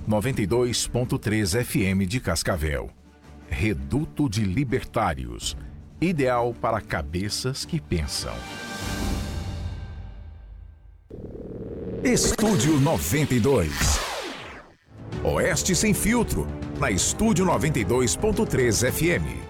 92.3 FM de Cascavel. Reduto de Libertários. Ideal para cabeças que pensam. Estúdio 92. Oeste Sem Filtro, na Estúdio 92.3 FM.